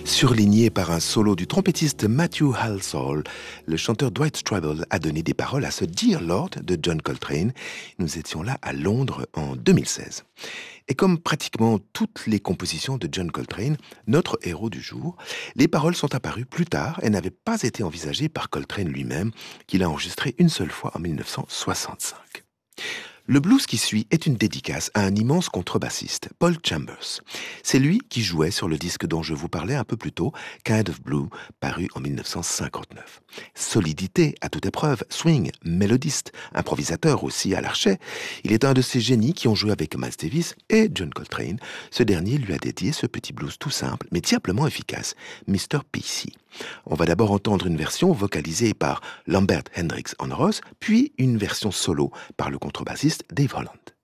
Surligné par un solo du trompettiste Matthew Halsall, le chanteur Dwight Strobel a donné des paroles à ce Dear Lord de John Coltrane. Nous étions là à Londres en 2016. Et comme pratiquement toutes les compositions de John Coltrane, notre héros du jour, les paroles sont apparues plus tard et n'avaient pas été envisagées par Coltrane lui-même, qu'il a enregistré une seule fois en 1965. Le blues qui suit est une dédicace à un immense contrebassiste, Paul Chambers. C'est lui qui jouait sur le disque dont je vous parlais un peu plus tôt, Kind of Blue, paru en 1959. Solidité à toute épreuve, swing, mélodiste, improvisateur aussi à l'archet. Il est un de ces génies qui ont joué avec Miles Davis et John Coltrane. Ce dernier lui a dédié ce petit blues tout simple, mais diablement efficace, Mr. PC. On va d'abord entendre une version vocalisée par Lambert Hendricks en Ross, puis une version solo par le contrebassiste Dave Holland.